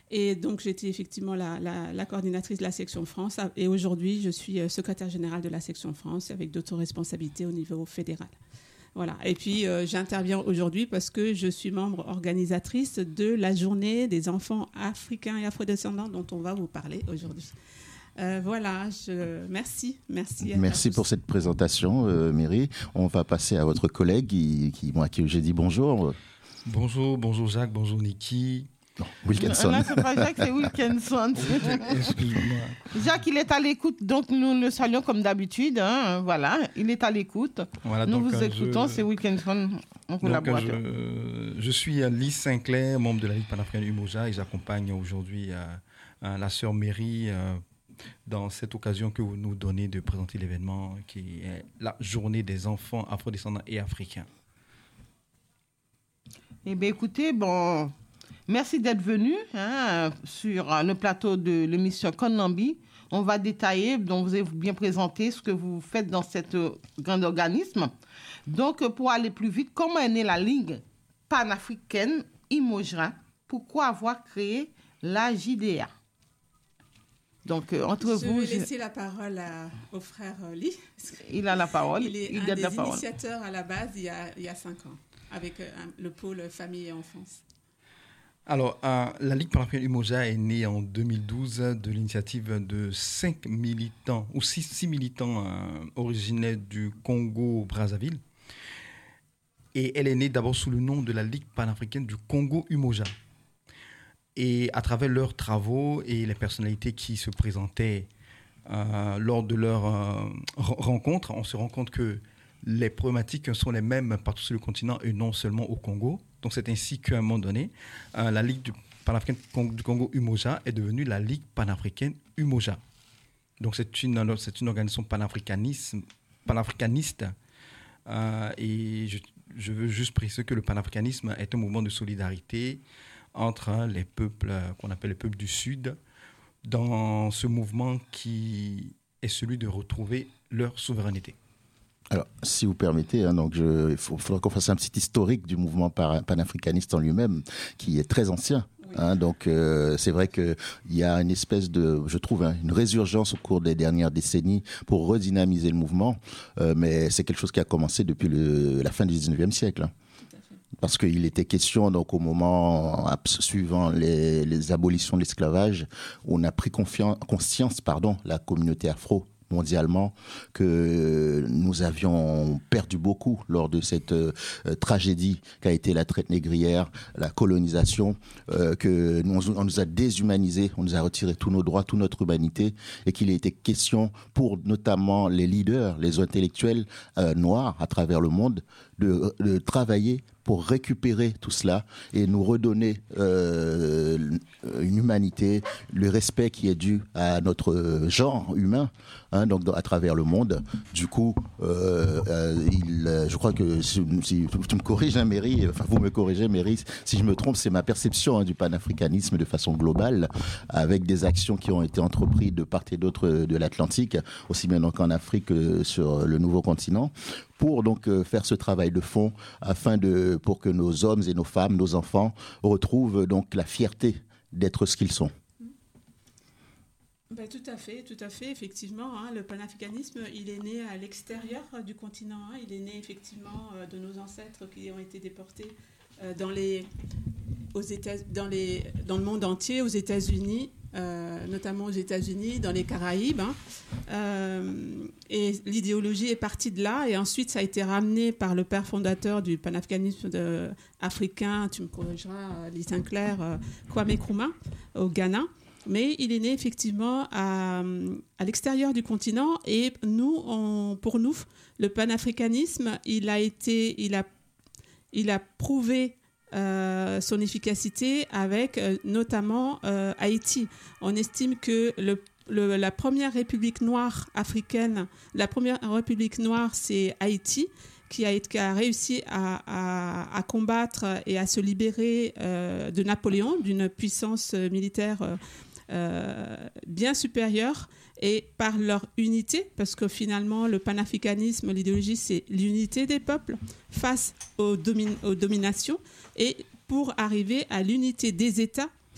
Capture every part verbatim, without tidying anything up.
Et donc, j'étais effectivement la, la, la coordinatrice de la section France. Et aujourd'hui, je suis secrétaire générale de la section France avec d'autres responsabilités au niveau fédéral. Voilà. Et puis, euh, j'interviens aujourd'hui parce que je suis membre organisatrice de la journée des enfants africains et afrodescendants dont on va vous parler aujourd'hui. Euh, voilà, je... merci. Merci, merci pour cette présentation, euh, Mary. On va passer à votre collègue qui, qui, moi, qui j'ai dit bonjour. Bonjour, bonjour Jacques, bonjour Niki. Non, Wilkinson. Là, c'est pas Jacques, c'est Wilkinson. Excuse-moi. Jacques, il est à l'écoute, donc nous le saluons comme d'habitude. Hein, voilà, il est à l'écoute. Voilà, nous donc, vous écoutons, je... c'est Wilkinson, mon collaborateur. Je, je suis Lise Sinclair, membre de la Ligue panafricaine Umoja, et j'accompagne aujourd'hui euh, la sœur Mary euh, dans cette occasion que vous nous donnez de présenter l'événement qui est la journée des enfants afrodescendants et africains. Eh bien, écoutez, bon... Merci d'être venu hein, sur le plateau de l'émission Konambi. On va détailler, donc vous avez bien présenté ce que vous faites dans cet grand organisme. Donc, pour aller plus vite, comment est née la Ligue panafricaine Umoja? Pourquoi avoir créé la J D A? Donc, entre je vous... Je vais laisser je... la parole à, au frère Lee. Il a la parole. Il est il un des la initiateurs à la base il y a, il y a cinq ans, avec euh, le pôle famille et enfance. Alors, euh, la Ligue panafricaine Umoja est née en deux mille douze de l'initiative de cinq militants, ou six, six militants euh, originaires du Congo-Brazzaville. Et elle est née d'abord sous le nom de la Ligue panafricaine du Congo-Umoja. Et à travers leurs travaux et les personnalités qui se présentaient euh, lors de leur euh, rencontre, on se rend compte que les problématiques sont les mêmes partout sur le continent et non seulement au Congo. Donc c'est ainsi qu'à un moment donné, euh, la Ligue du panafricaine du Congo Umoja est devenue la Ligue panafricaine Umoja. Donc c'est une, c'est une organisation panafricaniste, panafricaniste euh, et je, je veux juste préciser que le panafricanisme est un mouvement de solidarité entre les peuples qu'on appelle les peuples du Sud, dans ce mouvement qui est celui de retrouver leur souveraineté. Alors, si vous permettez, hein, donc je, il faut, faudra qu'on fasse un petit historique du mouvement panafricaniste en lui-même, qui est très ancien. Oui. Hein, donc, euh, c'est vrai qu'il y a une espèce de, je trouve, hein, une résurgence au cours des dernières décennies pour redynamiser le mouvement, euh, mais c'est quelque chose qui a commencé depuis le, la fin du dix-neuvième siècle. Hein. Parce qu'il était question, donc, au moment suivant les, les abolitions de l'esclavage, on a pris confiance, conscience, pardon, la communauté afro, mondialement, que nous avions perdu beaucoup lors de cette euh, tragédie qu'a été la traite négrière, la colonisation, euh, que nous, on nous a déshumanisés, on nous a retiré tous nos droits, toute notre humanité, et qu'il était question pour notamment les leaders, les intellectuels euh, noirs à travers le monde, de, de travailler pour récupérer tout cela et nous redonner euh, une humanité, le respect qui est dû à notre genre humain, hein, donc à travers le monde. Du coup, euh, euh, il, je crois que si, si tu me corriges, hein, Mary, enfin vous me corrigez, Mary, si je me trompe, c'est ma perception hein, du panafricanisme de façon globale, avec des actions qui ont été entreprises de part et d'autre de l'Atlantique, aussi bien donc en Afrique que sur le nouveau continent, pour donc euh, faire ce travail de fond afin de pour que nos hommes et nos femmes, nos enfants retrouvent donc la fierté d'être ce qu'ils sont. Ben, tout à fait, tout à fait, effectivement. Hein, le panafricanisme, il est né à l'extérieur du continent. Hein, il est né effectivement euh, de nos ancêtres qui ont été déportés euh, dans les, aux États, dans les, dans le monde entier, aux États-Unis. Euh, notamment aux États-Unis, dans les Caraïbes. Hein. Euh, et l'idéologie est partie de là. Et ensuite, ça a été ramené par le père fondateur du panafricanisme de, africain, tu me corrigeras, Lee Sinclair, euh, Kwame Nkrumah, au Ghana. Mais il est né effectivement à, à l'extérieur du continent. Et nous, on, pour nous, le panafricanisme, il a été, il a, il a prouvé Euh, son efficacité avec euh, notamment euh, Haïti. On estime que le, le, la première république noire africaine, la première république noire, c'est Haïti, qui a, qui a réussi à, à, à combattre et à se libérer euh, de Napoléon, d'une puissance militaire euh, euh, bien supérieure, et par leur unité, parce que finalement, le panafricanisme, l'idéologie, c'est l'unité des peuples face aux, domin- aux dominations, et pour arriver à l'unité des États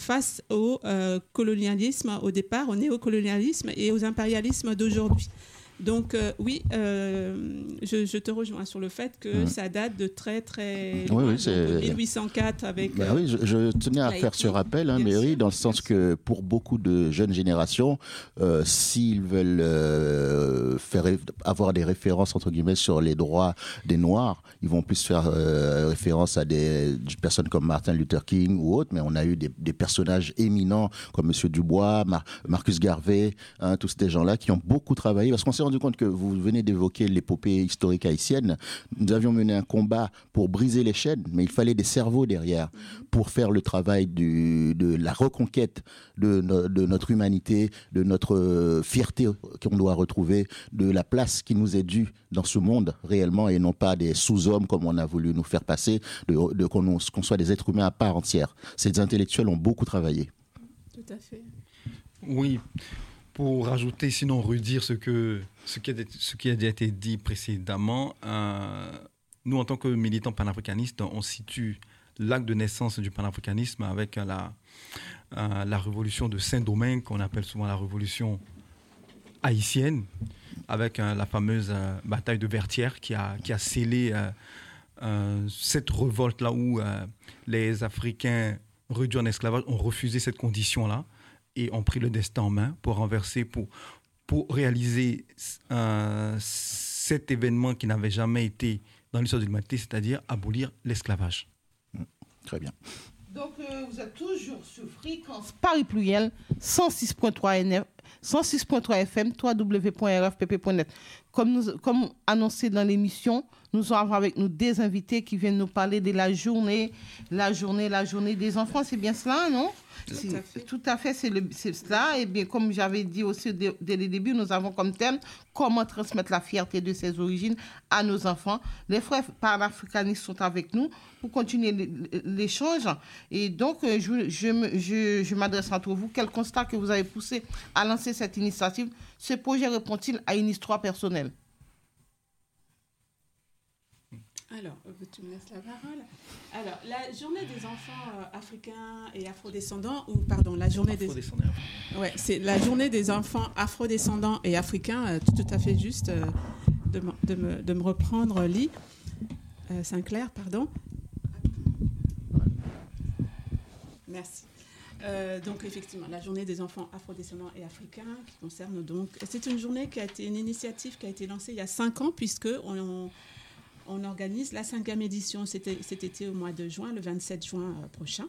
face au euh, colonialisme au départ, au néocolonialisme et aux impérialismes d'aujourd'hui. Donc euh, oui, euh, je, je te rejoins sur le fait que mmh. ça date de très très loin, oui, oui, c'est... mille huit cent quatre avec... Bah euh, oui, je, je tenais à faire ce rappel, hein, Mary, dans le sens que pour beaucoup de jeunes générations, euh, s'ils veulent euh, faire, avoir des références entre guillemets sur les droits des Noirs, ils vont plus faire euh, référence à des, des personnes comme Martin Luther King ou autres, mais on a eu des, des personnages éminents comme Monsieur Dubois, Mar- Marcus Garvey, hein, tous ces gens-là qui ont beaucoup travaillé, parce qu'on s'est rendu compte que vous venez d'évoquer l'épopée historique haïtienne. Nous avions mené un combat pour briser les chaînes, mais il fallait des cerveaux derrière pour faire le travail du, de la reconquête de, no, de notre humanité, de notre fierté qu'on doit retrouver, de la place qui nous est due dans ce monde réellement et non pas des sous-hommes comme on a voulu nous faire passer, de, de, qu'on, qu'on soit des êtres humains à part entière. Ces intellectuels ont beaucoup travaillé. Tout à fait. Oui. Pour rajouter, sinon redire ce, que, ce, qui, a, ce qui a déjà été dit précédemment, euh, nous, en tant que militants panafricanistes, on situe l'acte de naissance du panafricanisme avec la, euh, la révolution de Saint-Domingue, qu'on appelle souvent la révolution haïtienne, avec euh, la fameuse euh, bataille de Vertières qui a, qui a scellé euh, euh, cette révolte-là où euh, les Africains réduits en esclavage ont refusé cette condition-là et ont pris le destin en main pour renverser, pour, pour réaliser euh, cet événement qui n'avait jamais été dans l'histoire de l'humanité, c'est-à-dire abolir l'esclavage. Mmh, très bien. Donc, euh, vous êtes toujours sur Fréquence Paris Pluriel, cent six point trois F M, w w w point r f p p point net. Comme, nous, comme annoncé dans l'émission, nous avons avec nous des invités qui viennent nous parler de la journée, la journée, la journée des enfants. C'est bien cela, non ? Tout c'est, à fait. Tout à fait, c'est, le, c'est cela. Et bien, comme j'avais dit aussi dès, dès le début, nous avons comme thème comment transmettre la fierté de ses origines à nos enfants. Les frères panafricanistes sont avec nous pour continuer l'échange. Et donc, je, je, je, je m'adresse entre vous. Quel constat que vous avez poussé à lancer cette initiative ? Ce projet répond-il à une histoire personnelle ? Alors, tu me laisses la parole. Alors, la journée des enfants euh, africains et afrodescendants, ou pardon, la journée des... Ouais, c'est la journée des enfants afrodescendants et africains, euh, tout, tout à fait juste euh, de, me, de, me, de me reprendre, Lee, euh, Sinclair, pardon. Merci. Euh, donc effectivement, la journée des enfants afrodescendants et africains qui concerne donc... C'est une journée qui a été, une initiative qui a été lancée il y a cinq ans, puisque on... on On organise la cinquième édition C'était, cet été au mois de juin, le vingt-sept juin prochain.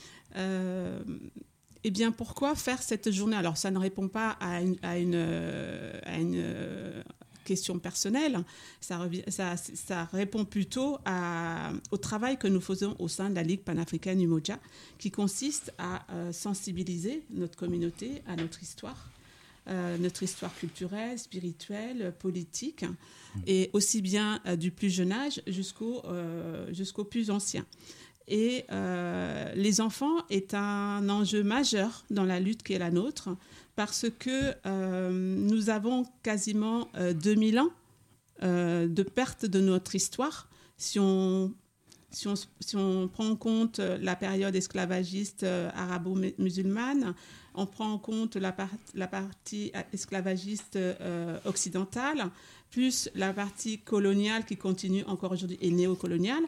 Euh, eh bien, pourquoi faire cette journée ? Alors, ça ne répond pas à une, à une, à une question personnelle. Ça, ça, ça répond plutôt à, au travail que nous faisons au sein de la Ligue panafricaine Umoja, qui consiste à euh, sensibiliser notre communauté à notre histoire. Euh, notre histoire culturelle, spirituelle, politique, et aussi bien euh, du plus jeune âge jusqu'au, euh, jusqu'au plus ancien. Et euh, les enfants est un enjeu majeur dans la lutte qui est la nôtre, parce que euh, nous avons quasiment euh, deux mille ans euh, de perte de notre histoire. Si on, si on, si on prend en compte la période esclavagiste euh, arabo-musulmane, on prend en compte la, part, la partie esclavagiste euh, occidentale, plus la partie coloniale qui continue encore aujourd'hui et néocoloniale.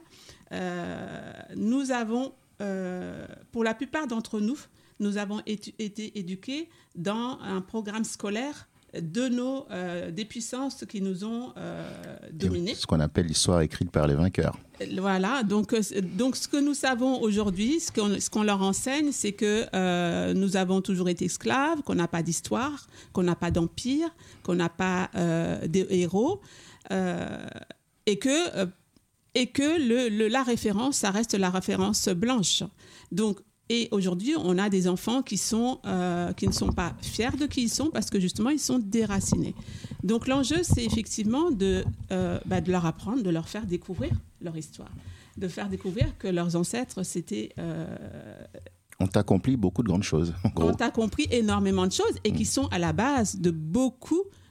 Euh, nous avons, euh, pour la plupart d'entre nous, nous avons étu- été éduqués dans un programme scolaire de nos, euh, des puissances qui nous ont euh, dominés. Ce qu'on appelle l'histoire écrite par les vainqueurs. Voilà, donc, donc ce que nous savons aujourd'hui, ce qu'on, ce qu'on leur enseigne, c'est que euh, nous avons toujours été esclaves, qu'on n'a pas d'histoire, qu'on n'a pas d'empire, qu'on n'a pas euh, de héros, euh, et que, euh, et que le, le, la référence, ça reste la référence blanche. Donc, et aujourd'hui, on a des enfants qui, sont, euh, qui ne sont pas fiers de qui ils sont parce que justement, ils sont déracinés. Donc l'enjeu, c'est effectivement de, euh, bah, de leur apprendre, de leur faire découvrir leur histoire, de faire découvrir que leurs ancêtres, c'était... Euh, ont accompli beaucoup de grandes choses, en gros. Ont accompli énormément de choses et qui sont à la base de beaucoup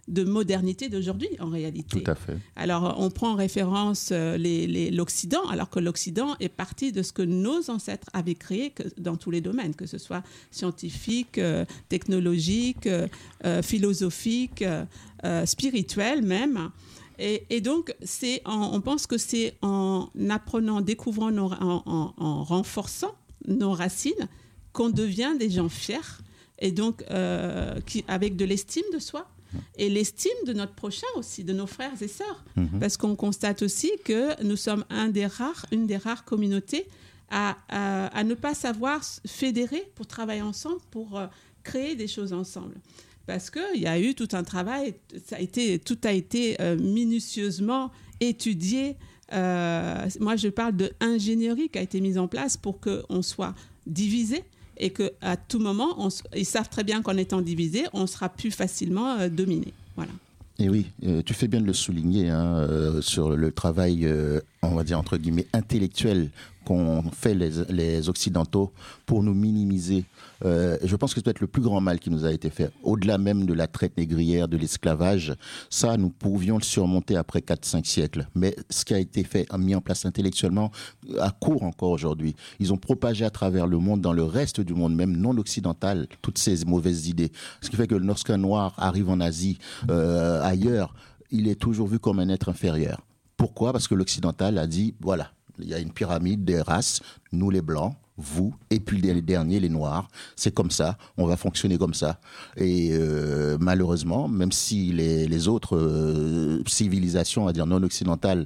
de modernité d'aujourd'hui, en réalité. Tout à fait. Alors, on prend en référence euh, les, les, l'Occident, alors que l'Occident est parti de ce que nos ancêtres avaient créé que, dans tous les domaines, que ce soit scientifique, euh, technologique, euh, euh, philosophique, euh, euh, spirituel même. Et, et donc, c'est en, on pense que c'est en apprenant, découvrant, nos, en, en, en renforçant nos racines qu'on devient des gens fiers et donc euh, qui, avec de l'estime de soi. Et l'estime de notre prochain aussi, de nos frères et sœurs. Mmh. Parce qu'on constate aussi que nous sommes un des rares, une des rares communautés à, à, à ne pas savoir fédérer pour travailler ensemble, pour euh, créer des choses ensemble. Parce qu'il y a eu tout un travail, ça a été, tout a été euh, minutieusement étudié. Euh, moi, je parle d'ingénierie qui a été mise en place pour qu'on soit divisé. Et qu'à tout moment, on, ils savent très bien qu'en étant divisés, on sera plus facilement euh, dominé. Voilà. Et oui, euh, tu fais bien de le souligner hein, euh, sur le travail, euh, on va dire entre guillemets, intellectuel qu'ont fait les, les Occidentaux pour nous minimiser. Euh, je pense que c'est peut-être le plus grand mal qui nous a été fait. Au-delà même de la traite négrière, de l'esclavage, ça, nous pouvions le surmonter après quatre cinq siècles. Mais ce qui a été fait, mis en place intellectuellement, a cours encore aujourd'hui. Ils ont propagé à travers le monde, dans le reste du monde, même non occidental, toutes ces mauvaises idées. Ce qui fait que lorsqu'un noir arrive en Asie, euh, ailleurs, il est toujours vu comme un être inférieur. Pourquoi ? Parce que l'occidental a dit, voilà, il y a une pyramide des races, nous les blancs, vous, et puis les derniers, les noirs. C'est comme ça, on va fonctionner comme ça. Et euh, malheureusement, même si les, les autres euh, civilisations, on va dire non occidentales,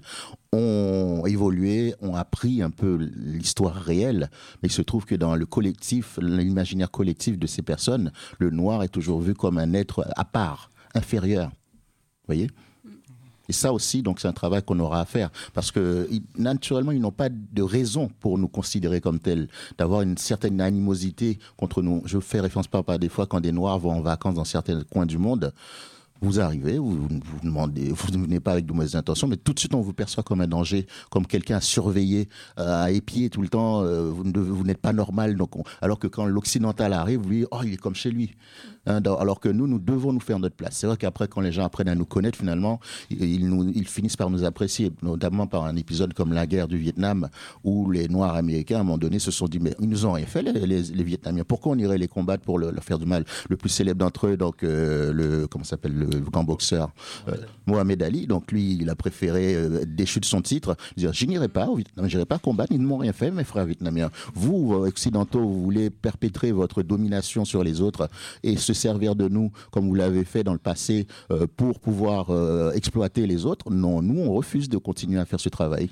ont évolué, ont appris un peu l'histoire réelle, mais il se trouve que dans le collectif, l'imaginaire collectif de ces personnes, le noir est toujours vu comme un être à part, inférieur. Vous voyez ? Et ça aussi, donc, c'est un travail qu'on aura à faire. Parce que, naturellement, ils n'ont pas de raison pour nous considérer comme tels, d'avoir une certaine animosité contre nous. Je fais référence par, par des fois quand des Noirs vont en vacances dans certains coins du monde. Vous arrivez, vous, vous demandez, vous ne venez pas avec de mauvaises intentions, mais tout de suite on vous perçoit comme un danger, comme quelqu'un à surveiller, euh, à épier tout le temps. Euh, vous, ne, vous n'êtes pas normal. Donc on, alors que quand l'occidental arrive, lui, oh, il est comme chez lui. Hein, dans, alors que nous, nous devons nous faire notre place. C'est vrai qu'après, quand les gens apprennent à nous connaître, finalement, ils, ils, nous, ils finissent par nous apprécier, notamment par un épisode comme la guerre du Vietnam, où les Noirs américains, à un moment donné, se sont dit, mais ils nous ont rien fait, les, les, les Vietnamiens. Pourquoi on irait les combattre pour le, leur faire du mal ? Le plus célèbre d'entre eux, donc euh, le comment s'appelle le le grand boxeur euh, Mohamed Ali, donc lui il a préféré euh, déchu de son titre, dire je n'irai pas au Vietnam, je n'irai pas combattre, ils ne m'ont rien fait mes frères vietnamiens. Vous occidentaux, vous voulez perpétrer votre domination sur les autres et se servir de nous comme vous l'avez fait dans le passé euh, pour pouvoir euh, exploiter les autres. Non, nous on refuse de continuer à faire ce travail.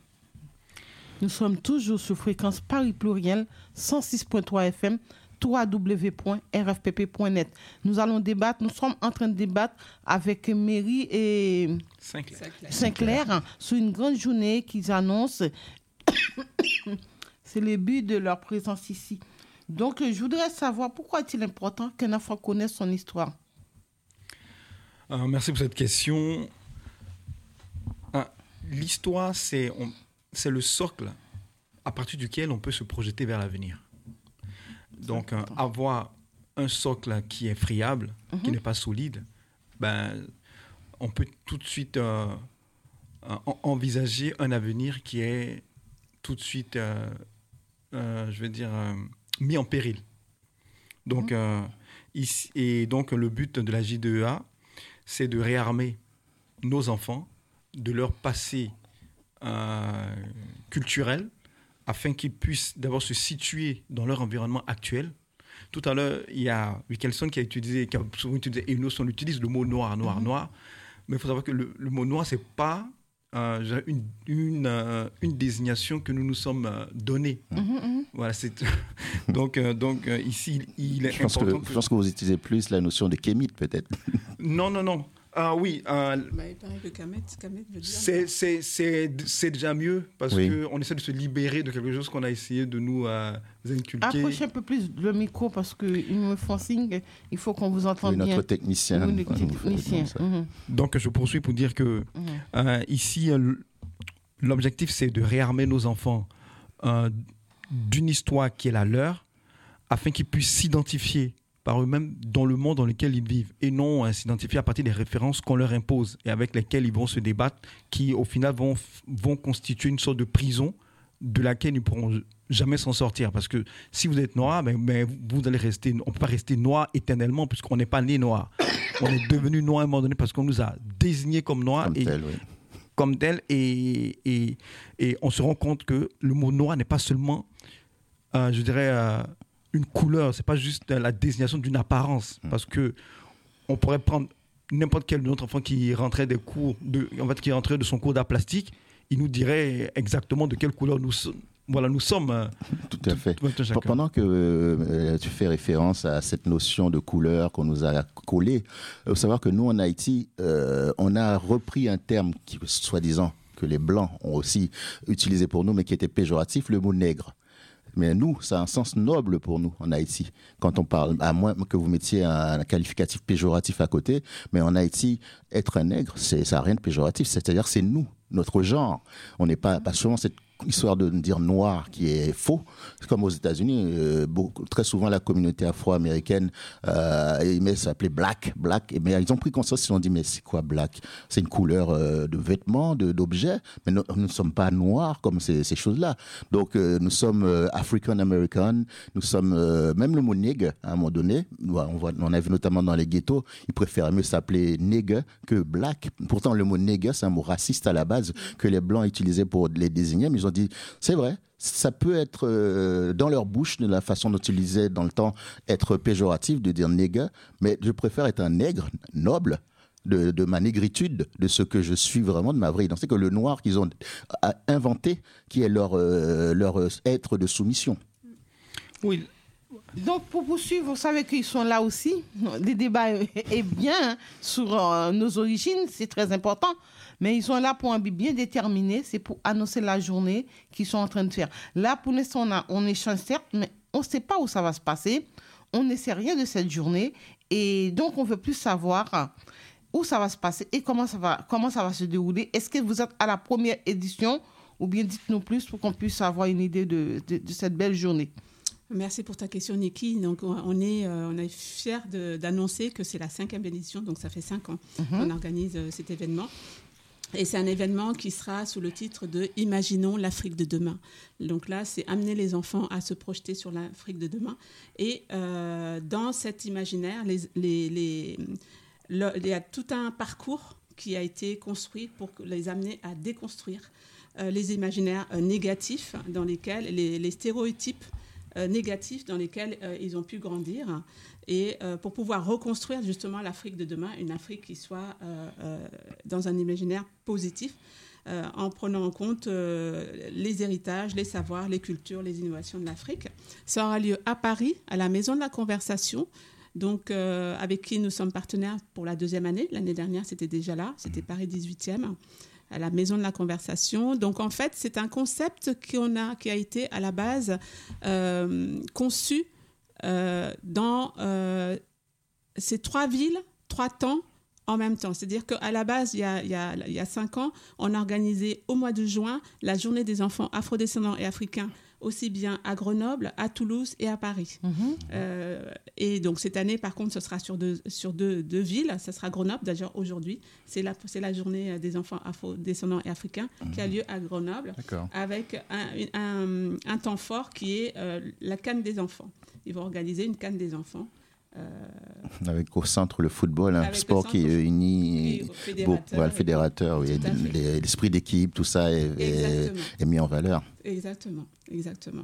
Nous sommes toujours sur fréquence Paris Pluriel cent six virgule trois F M, w w w point r f p p point net. Nous allons débattre, nous sommes en train de débattre avec Mairie et Sinclair, Sinclair hein, sur une grande journée qu'ils annoncent. C'est le but de leur présence ici. Donc, je voudrais savoir pourquoi est-il important qu'un enfant connaisse son histoire. Euh, merci pour cette question. Euh, l'histoire, c'est, on, c'est le socle à partir duquel on peut se projeter vers l'avenir. Donc, euh, avoir un socle qui est friable, mm-hmm. qui n'est pas solide, ben, on peut tout de suite euh, euh, envisager un avenir qui est tout de suite, euh, euh, je veux dire, euh, mis en péril. Donc, mm-hmm. euh, ici, et donc, le but de la J deux E A, c'est de réarmer nos enfants de leur passé euh, culturel, afin qu'ils puissent d'abord se situer dans leur environnement actuel. Tout à l'heure, il y a Wilkelson qui a utilisé, qui a souvent utilisé, et nous, on utilise le mot noir, noir, mm-hmm. noir. Mais il faut savoir que le, le mot noir, ce n'est pas euh, une, une, euh, une désignation que nous nous sommes euh, donnés. Mm-hmm. Voilà, c'est donc, euh, donc euh, ici, il est je pense important. Que, que... Je pense que vous utilisez plus la notion de kémite, peut-être. Non, non, non. Ah oui. Euh, bah, il paraît que Kamet, Kamet veut dire... C'est, c'est, c'est, c'est déjà mieux parce oui. qu'on essaie de se libérer de quelque chose qu'on a essayé de nous euh, inculquer. Approchez un peu plus le micro parce qu'ils me font signe, il faut qu'on vous entende oui, bien. Notre technicien. Oui, notre technicien. Mm-hmm. Donc je poursuis pour dire que mm-hmm. euh, ici, euh, l'objectif c'est de réarmer nos enfants euh, d'une histoire qui est la leur afin qu'ils puissent s'identifier par eux-mêmes dans le monde dans lequel ils vivent et non euh, s'identifier à partir des références qu'on leur impose et avec lesquelles ils vont se débattre, qui au final vont, vont constituer une sorte de prison de laquelle ils ne pourront jamais s'en sortir. Parce que si vous êtes noir, ben, ben, vous allez rester, on ne peut pas rester noir éternellement puisqu'on n'est pas né noir. On est devenu noir à un moment donné parce qu'on nous a désignés comme noirs. Comme et, tel, oui. Comme tel et, et, et on se rend compte que le mot noir n'est pas seulement, euh, je dirais, euh, une couleur, c'est pas juste la désignation d'une apparence. Parce que on pourrait prendre n'importe quel de notre enfant qui rentrait des cours, de, en fait, qui rentrait de son cours d'art plastique, il nous dirait exactement de quelle couleur nous, voilà, nous sommes. Tout à fait. Tout, tout Pendant que euh, tu fais référence à cette notion de couleur qu'on nous a collée, il faut savoir que nous, en Haïti, euh, on a repris un terme qui, soi-disant, que les Blancs ont aussi utilisé pour nous, mais qui était péjoratif, le mot nègre. Mais nous, ça a un sens noble pour nous en Haïti. Quand on parle, à moins que vous mettiez un qualificatif péjoratif à côté, mais en Haïti, être un nègre, c'est, ça n'a rien de péjoratif. C'est-à-dire c'est nous, notre genre. On n'est pas, pas seulement cette histoire de dire noir qui est faux. C'est comme aux États-Unis, euh, beaucoup, très souvent la communauté afro-américaine, euh, ils s'appelait black, black. Mais ils ont pris conscience, ils ont dit mais c'est quoi black? C'est une couleur euh, de vêtements, de, d'objets, mais nous, nous ne sommes pas noirs comme ces, ces choses-là. Donc euh, nous sommes euh, African-American, nous sommes euh, même le mot nègre à un moment donné. On, voit, on a vu notamment dans les ghettos, ils préfèrent mieux s'appeler nègre que black. Pourtant le mot nègre c'est un mot raciste à la base que les blancs utilisaient pour les désigner, mais ils ont dit, c'est vrai, ça peut être euh, dans leur bouche, de la façon dont ils disaient dans le temps, être péjoratif de dire nègre, mais je préfère être un nègre noble de, de ma négritude, de ce que je suis vraiment, de ma vraie identité, que le noir qu'ils ont inventé, qui est leur, euh, leur être de soumission. Oui. Donc, pour poursuivre, vous savez qu'ils sont là aussi. Le débat est bien sur euh, nos origines, c'est très important. Mais ils sont là pour un but bien déterminé, c'est pour annoncer la journée qu'ils sont en train de faire. Là, pour l'instant, on, a, on échange certes, mais on ne sait pas où ça va se passer. On ne sait rien de cette journée. Et donc, on veut plus savoir où ça va se passer et comment ça va, comment ça va se dérouler. Est-ce que vous êtes à la première édition ou bien dites-nous plus pour qu'on puisse avoir une idée de, de, de cette belle journée. Merci pour ta question, Niki. Donc, on est, euh, on est fiers de, d'annoncer que c'est la cinquième édition, donc ça fait cinq ans mm-hmm. qu'on organise euh, cet événement. Et c'est un événement qui sera sous le titre de « Imaginons l'Afrique de demain ». Donc là, c'est amener les enfants à se projeter sur l'Afrique de demain. Et euh, dans cet imaginaire, les, les, les, le, il y a tout un parcours qui a été construit pour les amener à déconstruire euh, les imaginaires euh, négatifs dans lesquels, les, les stéréotypes euh, négatifs dans lesquels euh, ils ont pu grandir. Et euh, pour pouvoir reconstruire justement l'Afrique de demain, une Afrique qui soit euh, euh, dans un imaginaire positif, euh, en prenant en compte euh, les héritages, les savoirs, les cultures, les innovations de l'Afrique. Ça aura lieu à Paris, à la Maison de la Conversation, donc, euh, avec qui nous sommes partenaires pour la deuxième année. L'année dernière, c'était déjà là, c'était Paris dix-huitième, à la Maison de la Conversation. Donc, en fait, c'est un concept qu'on a, qui a été à la base euh, conçu Euh, dans euh, ces trois villes, trois temps en même temps. C'est-à-dire qu'à la base, il y a, il y a, il y a cinq ans, on a organisé au mois de juin la journée des enfants afrodescendants et africains, aussi bien à Grenoble, à Toulouse et à Paris. Mmh. Euh, et donc cette année, par contre, ce sera sur deux, sur deux, deux villes. Ce sera Grenoble, d'ailleurs aujourd'hui. C'est la, c'est la journée des enfants afro-descendants et africains mmh. qui a lieu à Grenoble. D'accord. Avec un, un, un temps fort qui est euh, la canne des enfants. Ils vont organiser une canne des enfants. Euh, avec au centre le football, un sport qui unit beaucoup, ouais, le fédérateur, oui, les, l'esprit d'équipe, tout ça est, est, est mis en valeur. Exactement, exactement.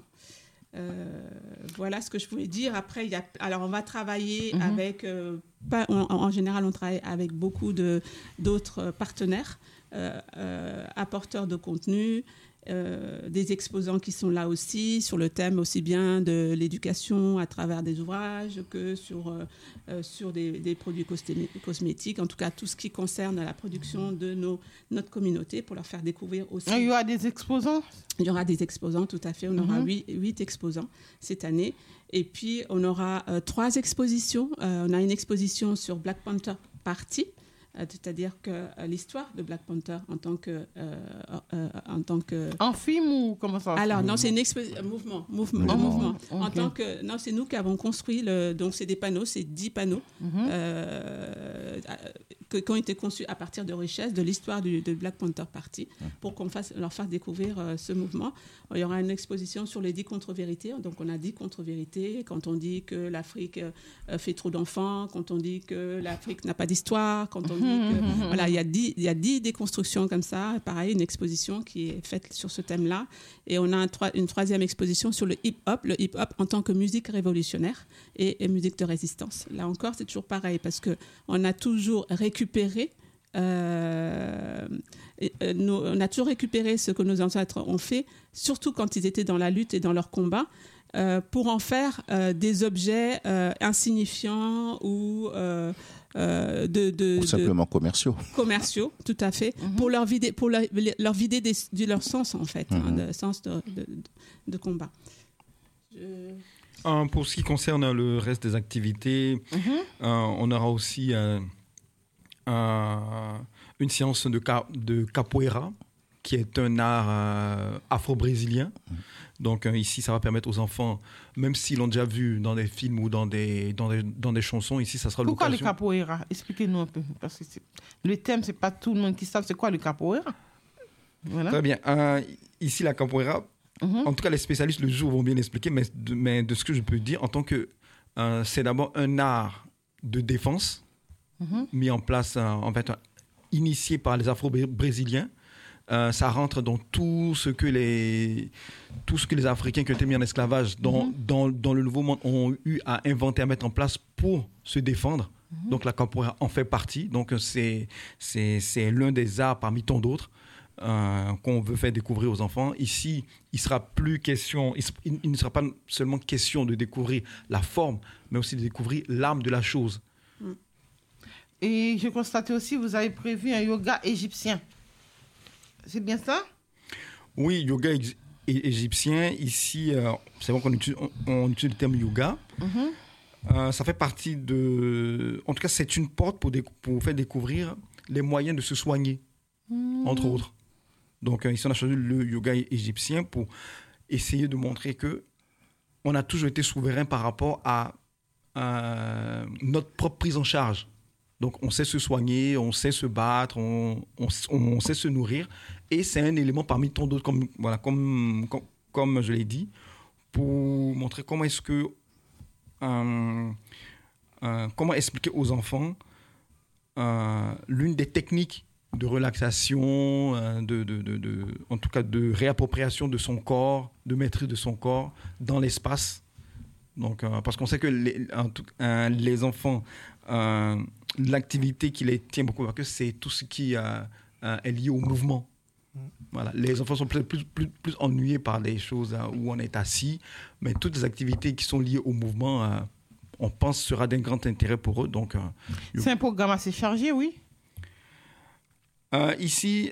Euh, voilà ce que je voulais dire. Après, il y a, alors on va travailler mm-hmm. avec, euh, pas, on, en général, on travaille avec beaucoup de, d'autres partenaires, euh, euh, apporteurs de contenu. Euh, des exposants qui sont là aussi sur le thème aussi bien de l'éducation à travers des ouvrages que sur, euh, euh, sur des, des produits cosmé- cosmétiques, en tout cas tout ce qui concerne la production de nos, notre communauté pour leur faire découvrir aussi. Il y aura des exposants ? Il y aura des exposants, tout à fait. On aura huit mm-hmm. exposants cette année. Et puis on aura euh, trois expositions. Euh, on a une exposition sur Black Panther Party, euh, c'est-à-dire que euh, l'histoire de Black Panther en tant que... Euh, euh, en, tant que... en film ou comment ça? Alors, non, c'est une exposition, mouvement, mouvement, Mouvement, mouvement. okay. En tant que... Non, c'est nous qui avons construit, le, donc c'est des panneaux, c'est dix panneaux Mm-hmm. euh, que, qui ont été conçus à partir de richesses, de l'histoire du, de Black Panther Party, pour qu'on fasse, leur fasse découvrir euh, ce mouvement. Il y aura une exposition sur les dix contre-vérités. Donc, on a dix contre-vérités. Quand on dit que l'Afrique euh, fait trop d'enfants, quand on dit que l'Afrique n'a pas d'histoire, quand on dit que... Voilà, il y a dix, il y a dix déconstructions comme ça. Pareil, une exposition qui est faite sur ce thème-là. Et on a un, une troisième exposition sur le hip-hop, le hip-hop en tant que musique révolutionnaire et, et musique de résistance. Là encore, c'est toujours pareil, parce qu'on a toujours récupéré Euh, et, euh, nous, on a toujours récupéré ce que nos ancêtres ont fait, surtout quand ils étaient dans la lutte et dans leur combat, euh, pour en faire euh, des objets euh, insignifiants ou euh, euh, de, de, ou simplement de, commerciaux. Commerciaux, tout à fait, mm-hmm. pour leur vider, pour leur, leur vider des, de leur sens en fait, mm-hmm. hein, de sens de, de, de combat. Je... Euh, pour ce qui concerne le reste des activités, mm-hmm. euh, on aura aussi euh, Euh, une séance de, ca- de capoeira, qui est un art euh, afro-brésilien. Donc euh, ici, ça va permettre aux enfants, même s'ils l'ont déjà vu dans des films ou dans des, dans des, dans des chansons, ici, ça sera Pourquoi l'occasion... Pourquoi le capoeira? Expliquez-nous un peu. Parce que c'est... le thème, c'est pas tout le monde qui sait. C'est quoi le capoeira? Voilà. Très bien. Euh, ici, la capoeira, mm-hmm. en tout cas, les spécialistes le jour vont bien l'expliquer, mais de, mais de ce que je peux dire, en tant que... Euh, c'est d'abord un art de défense, Mm-hmm. mis en place, euh, en fait, initié par les Afro-Brésiliens. Euh, ça rentre dans tout ce que les, tout ce que les Africains qui ont été mis en esclavage dans, mm-hmm. dans, dans le Nouveau Monde ont eu à inventer, à mettre en place pour se défendre. Mm-hmm. Donc la capoeira en fait partie. Donc c'est, c'est, c'est l'un des arts parmi tant d'autres euh, qu'on veut faire découvrir aux enfants. Ici, il sera plus question, il, il ne sera pas seulement question de découvrir la forme, mais aussi de découvrir l'âme de la chose. Mm. Et je constate aussi, vous avez prévu un yoga égyptien. C'est bien ça? Oui, yoga ex- égyptien. Ici, euh, c'est vrai qu'on utilise, on, on utilise le terme yoga. Mm-hmm. Euh, ça fait partie de... En tout cas, c'est une porte pour, déc- pour faire découvrir les moyens de se soigner, mm-hmm. entre autres. Donc, euh, ici, on a choisi le yoga égyptien pour essayer de montrer qu'on a toujours été souverain par rapport à euh, notre propre prise en charge. Donc, on sait se soigner, on sait se battre, on, on, on sait se nourrir. Et c'est un élément parmi tant d'autres, comme, voilà, comme, comme, comme je l'ai dit, pour montrer comment est-ce que... Euh, euh, comment expliquer aux enfants euh, l'une des techniques de relaxation, euh, de, de, de, de, en tout cas de réappropriation de son corps, de maîtrise de son corps dans l'espace. Donc, euh, parce qu'on sait que les, en tout, euh, les enfants... Euh, l'activité qui les tient beaucoup à cœur, c'est tout ce qui euh, euh, est lié au mouvement. Mmh. Voilà. Les enfants sont plus, plus, plus, plus ennuyés par des choses euh, où on est assis, mais toutes les activités qui sont liées au mouvement, euh, on pense sera d'un grand intérêt pour eux. Donc, euh, c'est un programme assez chargé, oui. Euh, ici,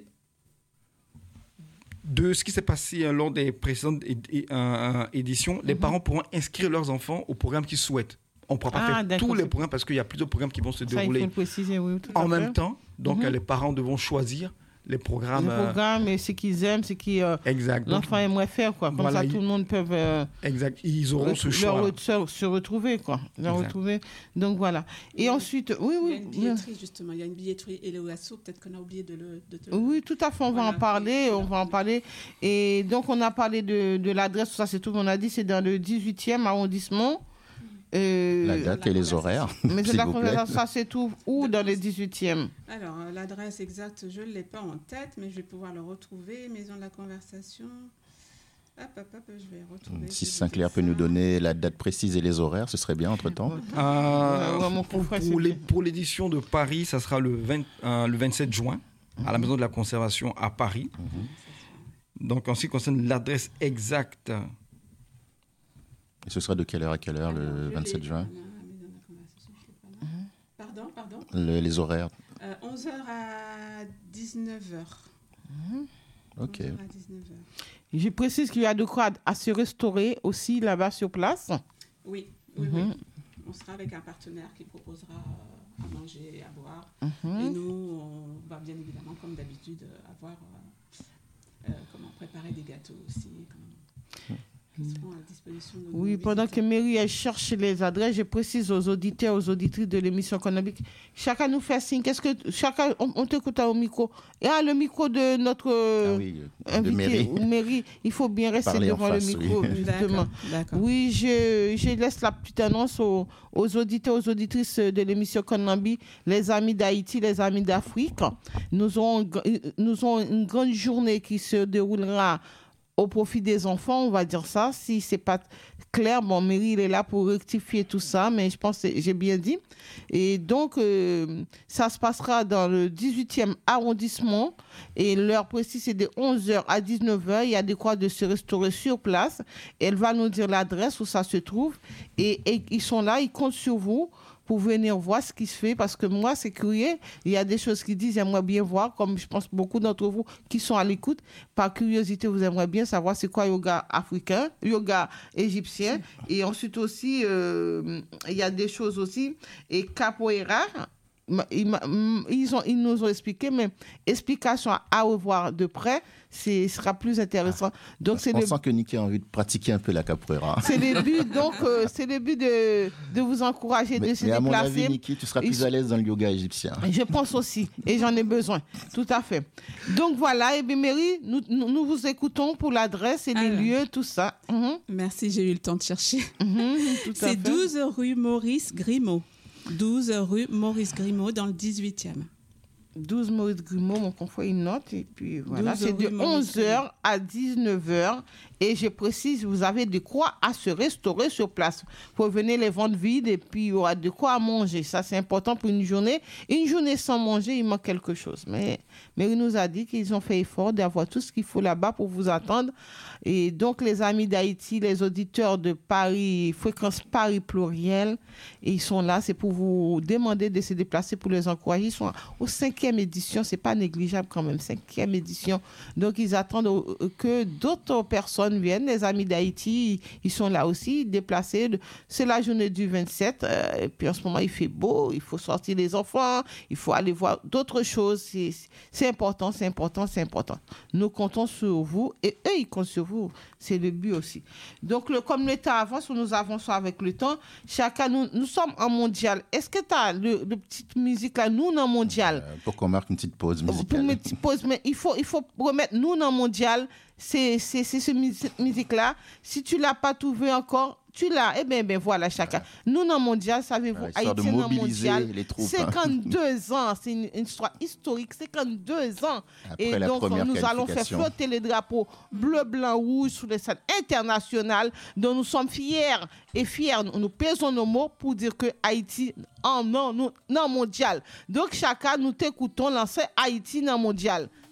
de ce qui s'est passé euh, lors des précédentes é- é- euh, éditions, mmh. les parents pourront inscrire leurs enfants au programme qu'ils souhaitent. On ne pourra pas ah, faire d'accord. tous les programmes parce qu'il y a plusieurs programmes qui vont se Ça, dérouler il faut le préciser, oui, tout en à même fait. temps. Donc, mm-hmm. les parents devront choisir les programmes. Les programmes et ce qu'ils aiment, ce que euh, l'enfant aimerait faire. Quoi. Comme voilà, ça, il... tout le monde peut... Euh, exact. Ils auront ce choix. Leur, se, se retrouver, quoi. Leur retrouver. Donc, voilà. Et oui. ensuite... Oui, oui. Il y a une billetterie, justement. Il y a une billetterie et le Wasso, peut-être qu'on a oublié de le... De te... Oui, tout à fait. On voilà. va en parler. On va en parler. Et donc, on a parlé de, de l'adresse. Tout ça, c'est tout. On a dit c'est dans le dix-huitième arrondissement. Euh, la date la et les horaires. Mais c'est la conversation, ça c'est tout. Où dans le dix-huitième? Alors, l'adresse exacte, je ne l'ai pas en tête, mais je vais pouvoir le retrouver. Maison de la conversation. Hop, hop, hop, je vais retrouver. Si Saint-Clair peut nous donner la date précise et les horaires, ce serait bien entre-temps. Euh, ouais, ouais, pour, pour, les, pour l'édition de Paris, ça sera le, vingt, euh, le vingt-sept juin, mm-hmm. à la Maison de la Conservation à Paris. Mm-hmm. Donc, en ce qui concerne l'adresse exacte... Et ce sera de quelle heure à quelle heure, alors, le vingt-sept juin? Mmh. Pardon, pardon le, Les horaires euh, onze heures à dix-neuf heures. Mmh. Ok. onze heures à dix-neuf heures. Je précise qu'il y a de quoi à se restaurer aussi là-bas sur place. Oui, oui, mmh. oui. On sera avec un partenaire qui proposera à manger et à boire. Mm-hmm. Et nous, on va bien évidemment, comme d'habitude, avoir euh, euh, comment préparer des gâteaux aussi. Comment... qui seront à disposition de nos Oui, visiteurs. pendant que Mary elle cherche les adresses, je précise aux auditeurs, aux auditrices de l'émission Konambi, chacun nous fait signe. Qu'est-ce que chacun, on, on t'écoute au micro. Et ah, le micro de notre ah oui, invité, de Mary. ou Mary, il faut bien rester Parler devant face, le micro, oui. justement. D'accord, d'accord. Oui, je, je laisse la petite annonce aux, aux auditeurs, aux auditrices de l'émission Konambi, les amis d'Haïti, les amis d'Afrique. Nous aurons, nous aurons une grande journée qui se déroulera au profit des enfants, on va dire ça. Si c'est pas clair, bon, Mary, il est là pour rectifier tout ça, mais je pense que j'ai bien dit. Et donc, euh, ça se passera dans le dix-huitième arrondissement. Et l'heure précise, c'est de onze heures à dix-neuf heures. Il y a des quoi de se restaurer sur place. Elle va nous dire l'adresse où ça se trouve. Et, et ils sont là, ils comptent sur vous pour venir voir ce qui se fait, parce que moi, c'est curieux. Il y a des choses qui disent, j'aimerais bien voir, comme je pense beaucoup d'entre vous qui sont à l'écoute. Par curiosité, vous aimeriez bien savoir c'est quoi yoga africain, yoga égyptien. Et ensuite aussi, euh, il y a des choses aussi. Et capoeira, ils, ils, ont, ils nous ont expliqué, mais explication à revoir de près, ce sera plus intéressant. Donc, c'est On le... sent que Niki a envie de pratiquer un peu la capoeira. C'est le but, donc, euh, c'est le but de, de vous encourager, mais, de se mais à déplacer. mon avis, Niki, tu seras plus Ils... à l'aise dans le yoga égyptien. Je pense aussi, et j'en ai besoin, tout à fait. Donc voilà, et bien Mary, nous, nous, nous vous écoutons pour l'adresse et les Alors, lieux, tout ça. Mm-hmm. Merci, j'ai eu le temps de chercher. Mm-hmm, tout à C'est fait. douze rue Maurice Grimaud. douze rue Maurice Grimaud dans le dix-huitième. douze Maurice Grimaud, mon confrère, il note. Et puis voilà, c'est de rue Maurice onze heures à dix-neuf heures. Et je précise, vous avez de quoi à se restaurer sur place. Vous venez les vendre vides et puis il y aura de quoi à manger. Ça, c'est important pour une journée. Une journée sans manger, il manque quelque chose. Mais Mary nous a dit qu'ils ont fait effort d'avoir tout ce qu'il faut là-bas pour vous attendre. Et donc, les amis d'Haïti, les auditeurs de Paris, Fréquence Paris Pluriel, et ils sont là. C'est pour vous demander de se déplacer pour les encourager. Ils sont au cinquième édition. C'est pas négligeable quand même. Cinquième édition. Donc, ils attendent que d'autres personnes viennent. Les amis d'Haïti, ils sont là aussi, déplacés. C'est la journée du vingt-sept. Euh, et puis, en ce moment, il fait beau. Il faut sortir les enfants. Il faut aller voir d'autres choses. C'est, c'est important, c'est important, c'est important. Nous comptons sur vous et eux, ils comptent sur vous. C'est le but aussi. Donc, le, comme le temps avance, nous avançons avec le temps. Chacun, nous, nous sommes en mondial. Est-ce que tu as le, le petite musique là, nous, en mondial? Euh, pour qu'on marque une petite pause musicale. Pour une petite pause, mais il faut, il faut remettre nous, en mondial. C'est, c'est, c'est ce, cette musique-là. Si tu ne l'as pas trouvé encore, tu l'as. Eh bien, ben voilà, chacun. Ouais. Nous, dans le mondial, savez-vous, ouais, Haïti, dans le mondial, les troupes, cinquante-deux hein. ans. C'est une, une histoire historique, cinquante-deux ans. Après et la donc, nous allons faire flotter les drapeaux bleu, blanc, rouge sur les scènes internationales dont nous sommes fiers et fiers. Nous, nous pesons nos mots pour dire que Haïti, en non, non, non mondial. Donc, chacun, nous t'écoutons lancer Haïti dans le mondial.